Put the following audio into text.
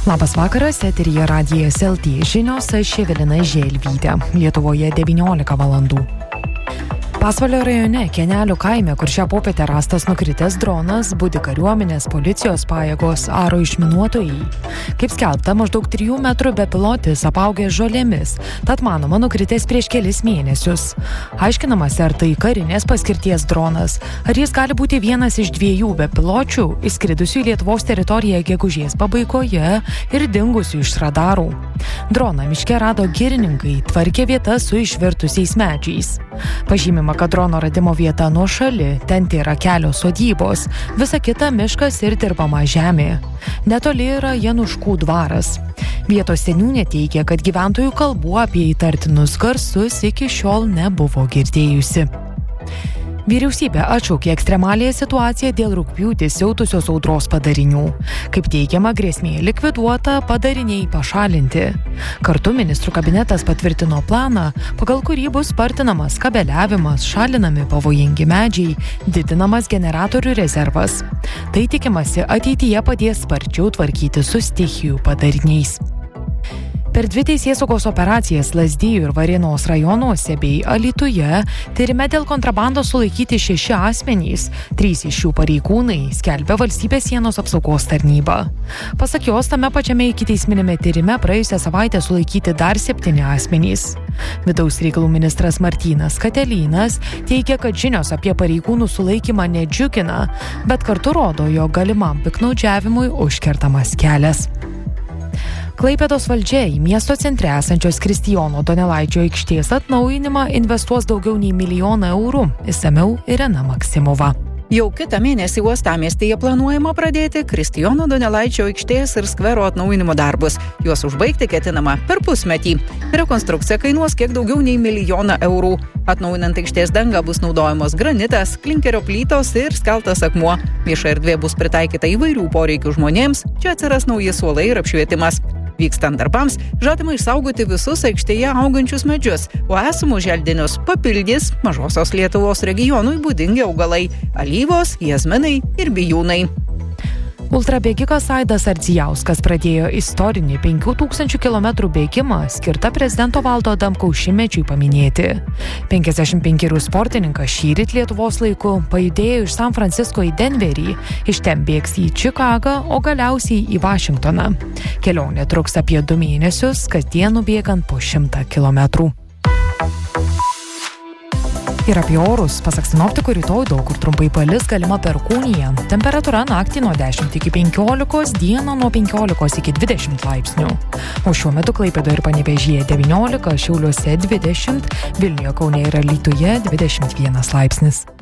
Labas vakaras, eteryje Radijas LT žinios, aš Evelina Želvytė. Lietuvoje 19 valandų. Pasvalio rajone Kenelių kaime, kur šią popietę rastas nukritęs dronas, budi kariuomenės, policijos pajėgos, aro išminuotojai. Kaip skelbta, maždaug 3 metrų bepilotis apaugęs žolėmis, tad manoma nukritęs prieš kelis mėnesius. Aiškinamasi, ar tai karinės paskirties dronas, ar jis gali būti vienas iš 2 bepiločių, įskridusių į Lietuvos teritoriją gegužės pabaigoje ir dingusių iš radarų. Droną miške rado girininkai, tvarkė vietas su išvirtusiais medžiais. Pažymima, kad drono radimo vieta nuošali, ten yra kelios sodybos, visa kita miškas ir dirbama žemė. Netoli yra Januškų dvaras. Vietos seniūnė teigia, kad gyventojų kalbų apie įtartinus garsus iki šiol nebuvo girdėjusi. Vyriausybė atšaukė ekstremaliąją situaciją dėl rugpjūtį siautusios audros padarinių. Kaip teigiama, grėsmė likviduota, padariniai pašalinti. Kartu ministrų kabinetas patvirtino planą, pagal kurį bus spartinamas kabeliavimas, šalinami pavojingi medžiai, didinamas generatorių rezervas. Tai tikimasi ateityje padės sparčiau tvarkyti su stichijų padariniais. Per 2 teisėsaugos operacijas Lazdijų ir Varėnos rajonuose bei Alytuje tyrime dėl kontrabandos sulaikyti 6 asmenys, 3 iš jų pareigūnai, skelbia Valstybės sienos apsaugos tarnyba. Pasak jos, tame pačiame ikiteisminėme tyrime praėjusią savaitę sulaikyti dar 7 asmenys. Vidaus reikalų ministras Martynas Katelynas teigia, kad žinios apie pareigūnų sulaikymą nedžiugina, bet kartu rodo, jog galimam piktnaudžiavimui užkertamas kelias. Klaipėdos valdžia į miesto centre esančios Kristijono Donelaičio aikštės atnaujinimą investuos daugiau nei 1 milijoną eurų. Išsamiau Irena Maksimova. Jau kitą mėnesį uostamiestyje planuojama pradėti Kristijono Donelaičio aikštės ir skvero atnaujinimo darbus. Juos užbaigti ketinama per pusmetį. Rekonstrukcija kainuos kiek daugiau nei 1 milijoną eurų. Atnaujinant aikštės dangą bus naudojamos granitas, klinkerio plytos ir skeltas akmuo. Vieša erdvė bus pritaikyta įvairių poreikių žmonėms, čia atsiras nauji suolai ir apšvietimas. Vykstant darbams, žadama išsaugoti visus aikštėje augančius medžius, o esamus želdinius papildys Mažosios Lietuvos regionui būdingi augalai – alyvos, jazminai ir bijūnai. Ultrabėgikas Aidas Ardzijauskas pradėjo istorinį 5000 km bėgimą skirtą prezidento Valdo Adamkaus šimtmečiui paminėti. 55 sportininkas šįryt Lietuvos laiku pajudėjo iš San Francisko į Denverį, iš ten bėgs į Čikagą, o galiausiai į Vašingtoną. Kelionė truks apie 2 mėnesius, kasdien nubėgant po 100 km. Ir apie orus, pasak sinoptikų, rytoj daug kur trumpai palis, galima perkūnija. Temperatūra naktį nuo 10 iki 15, dieną nuo 15 iki 20 laipsnių. O šiuo metu Klaipėdoje ir Panevėžyje 19, Šiauliuose 20, Vilniuje, Kaune ir Alytuje 21 laipsnis.